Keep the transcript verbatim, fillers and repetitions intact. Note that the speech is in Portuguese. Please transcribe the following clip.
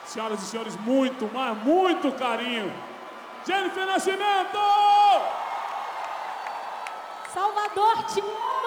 Senhoras e senhores, muito, mas muito carinho. Jennifer Nascimento! Salvador, te amo!